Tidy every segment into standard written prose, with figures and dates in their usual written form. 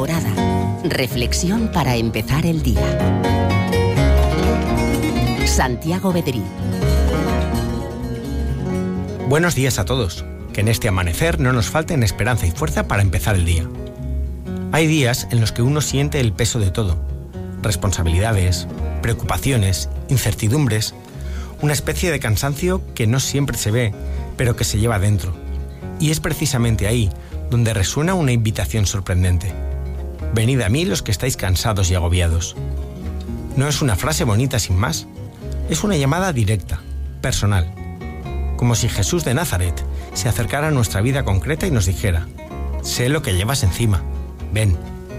temporada. Reflexión para empezar el día. Santiago Bedrí. Buenos días a todos. Que en este amanecer no nos falten esperanza y fuerza para empezar el día. Hay días en los que uno siente el peso de todo. Responsabilidades, preocupaciones, incertidumbres, una especie de cansancio que no siempre se ve, pero que se lleva dentro. Y es precisamente ahí donde resuena una invitación sorprendente. Venid a mí los que estáis cansados y agobiados. No es una frase bonita sin más, es una llamada directa, personal. Como si Jesús de Nazaret se acercara a nuestra vida concreta y nos dijera: sé lo que llevas encima, ven.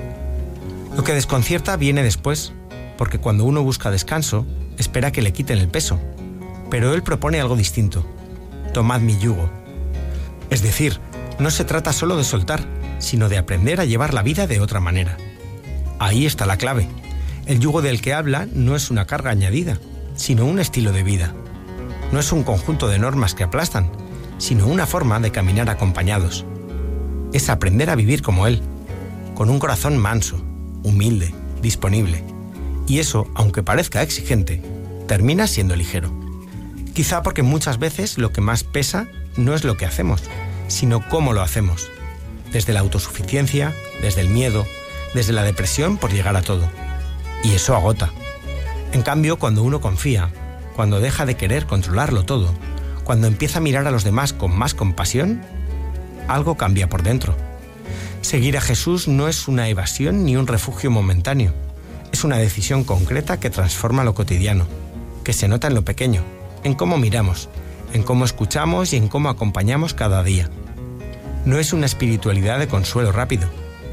Lo que desconcierta viene después, porque cuando uno busca descanso, espera que le quiten el peso. Pero Él propone algo distinto. Tomad mi yugo. Es decir, no se trata solo de soltar, sino de aprender a llevar la vida de otra manera. Ahí está la clave. El yugo del que habla no es una carga añadida, sino un estilo de vida. No es un conjunto de normas que aplastan, sino una forma de caminar acompañados. Es aprender a vivir como Él, con un corazón manso, humilde, disponible. Y eso, aunque parezca exigente, termina siendo ligero. Quizá porque muchas veces lo que más pesa no es lo que hacemos, sino cómo lo hacemos. Desde la autosuficiencia, desde el miedo, desde la depresión por llegar a todo. Y eso agota. En cambio, cuando uno confía, cuando deja de querer controlarlo todo, cuando empieza a mirar a los demás con más compasión, algo cambia por dentro. Seguir a Jesús no es una evasión ni un refugio momentáneo. Es una decisión concreta que transforma lo cotidiano, que se nota en lo pequeño, en cómo miramos, en cómo escuchamos y en cómo acompañamos cada día. No es una espiritualidad de consuelo rápido.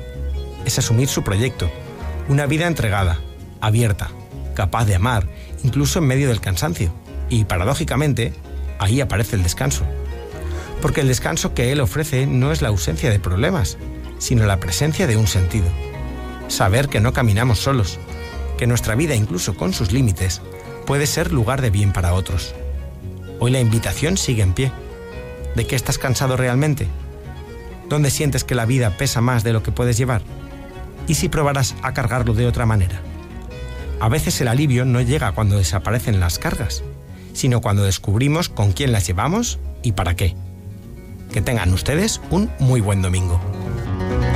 Es asumir su proyecto, una vida entregada, abierta, capaz de amar, incluso en medio del cansancio. Y, paradójicamente, ahí aparece el descanso. Porque el descanso que Él ofrece no es la ausencia de problemas, sino la presencia de un sentido. Saber que no caminamos solos, que nuestra vida, incluso con sus límites, puede ser lugar de bien para otros. Hoy la invitación sigue en pie. ¿De qué estás cansado realmente? ¿Dónde sientes que la vida pesa más de lo que puedes llevar? ¿Y si probaras a cargarlo de otra manera? A veces el alivio no llega cuando desaparecen las cargas, sino cuando descubrimos con quién las llevamos y para qué. Que tengan ustedes un muy buen domingo.